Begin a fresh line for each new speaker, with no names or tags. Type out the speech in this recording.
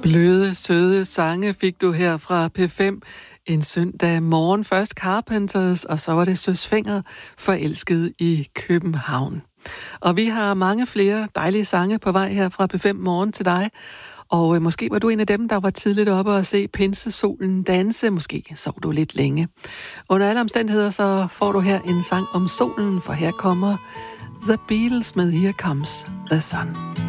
Bløde, søde sange fik du her fra P5 en søndag morgen. Først Carpenters, og så var det Søs Fenger, forelsket i København. Og vi har mange flere dejlige sange på vej her fra P5 morgen til dig. Og måske var du en af dem, der var tidligt oppe og se pinsesolen danse. Måske sov du lidt længe. Under alle omstændigheder, så får du her en sang om solen, for her kommer The Beatles med Here Comes the Sun.